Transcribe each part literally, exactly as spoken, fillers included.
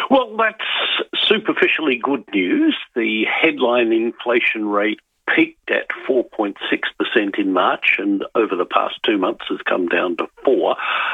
Well, that's superficially good news. The headline inflation rate peaked at four point six percent in March and over the past two months has come down to four,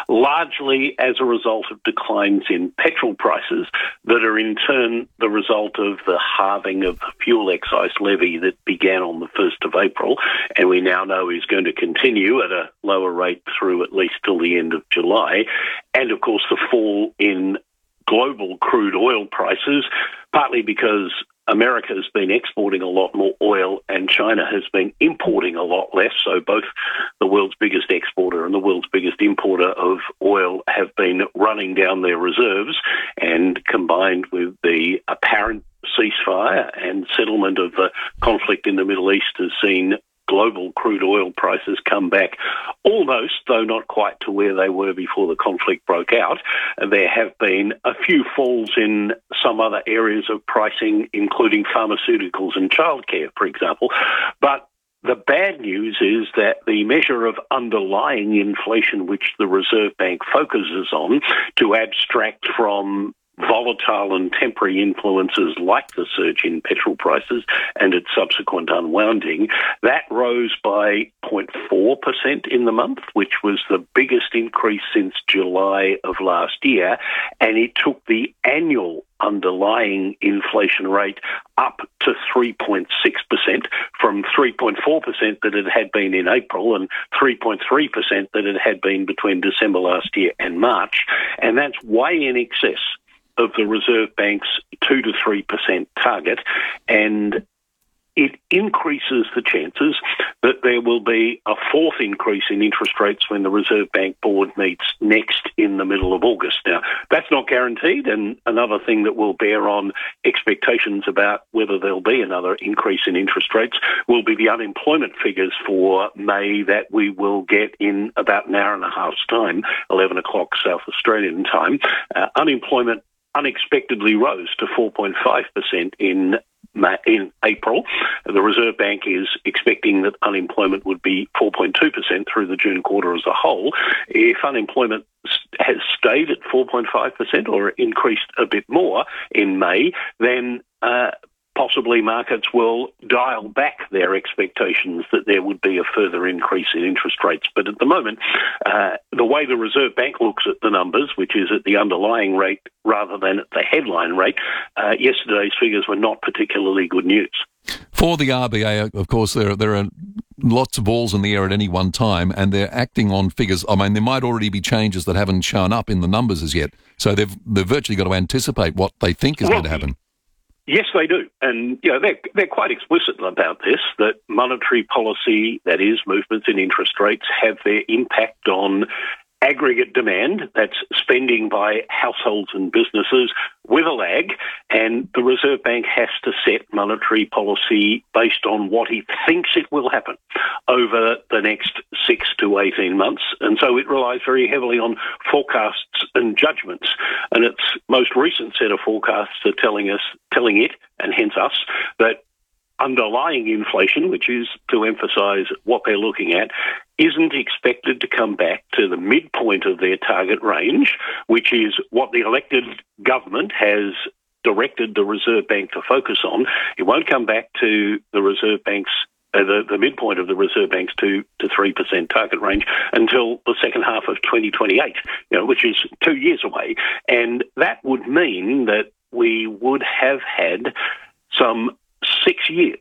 largely as a result of declines in petrol prices that are in turn the result of the halving of the fuel excise levy that began on the first of April and we now know is going to continue at a lower rate through at least till the end of July, and of course the fall in global crude oil prices, partly because America has been exporting a lot more oil and China has been importing a lot less. So both the world's biggest exporter and the world's biggest importer of oil have been running down their reserves, and combined with the apparent ceasefire and settlement of the conflict in the Middle East has seen global crude oil prices come back almost, though not quite to where they were before the conflict broke out. There have been a few falls in some other areas of pricing, including pharmaceuticals and childcare, for example. But the bad news is that the measure of underlying inflation, which the Reserve Bank focuses on to abstract from volatile and temporary influences like the surge in petrol prices and its subsequent unwinding, that rose by zero point four percent in the month, which was the biggest increase since July of last year, and it took the annual underlying inflation rate up to three point six percent from three point four percent that it had been in April and three point three percent that it had been between December last year and March, and that's way in excess of the Reserve Bank's two to three percent target, and it increases the chances that there will be a fourth increase in interest rates when the Reserve Bank Board meets next in the middle of August. Now, that's not guaranteed, and another thing that will bear on expectations about whether there'll be another increase in interest rates will be the unemployment figures for May that we will get in about an hour and a half's time, eleven o'clock South Australian time. Uh, unemployment unexpectedly rose to four point five percent in in April. The Reserve Bank is expecting that unemployment would be four point two percent through the June quarter as a whole. If unemployment has stayed at four point five percent or increased a bit more in May, then uh, possibly markets will dial back their expectations that there would be a further increase in interest rates. But at the moment, uh, the way the Reserve Bank looks at the numbers, which is at the underlying rate rather than at the headline rate, uh, yesterday's figures were not particularly good news. For the R B A, of course, there, there are lots of balls in the air at any one time, and they're acting on figures. I mean, there might already be changes that haven't shown up in the numbers as yet, so they've, they've virtually got to anticipate what they think is well, going to happen. Yes, they do. And, you know, they're, they're quite explicit about this, that monetary policy, that is, movements in interest rates, have their impact on aggregate demand, that's spending by households and businesses, with a lag, and the Reserve Bank has to set monetary policy based on what it thinks it will happen over the next six to eighteen months, and so it relies very heavily on forecasts and judgments, and its most recent set of forecasts are telling us, telling it, and hence us, that underlying inflation, which is to emphasise what they're looking at, isn't expected to come back to the midpoint of their target range, which is what the elected government has directed the Reserve Bank to focus on. It won't come back to the Reserve Bank's uh, the, the midpoint of the Reserve Bank's two to three percent target range until the second half of twenty twenty-eight, you know, which is two years away, and that would mean that we would have had some six years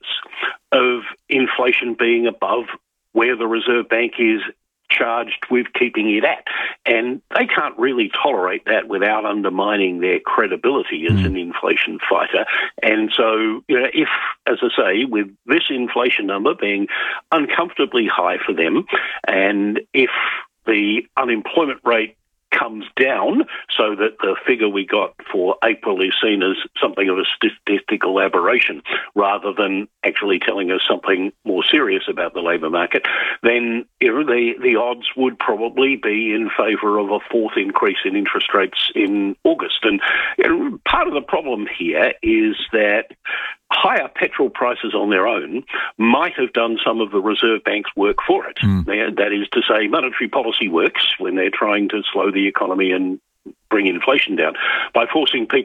of inflation being above where the Reserve Bank is charged with keeping it at. And they can't really tolerate that without undermining their credibility as mm. an inflation fighter. And so, you know, if, as I say, with this inflation number being uncomfortably high for them, and if the unemployment rate comes down so that the figure we got for April is seen as something of a statistical aberration rather than actually telling us something more serious about the labour market, then you know, the, the odds would probably be in favour of a fourth increase in interest rates in August. And you know, part of the problem here is that higher petrol prices on their own might have done some of the Reserve Bank's work for it. Mm. That is to say, monetary policy works when they're trying to slow the economy and bring inflation down by forcing people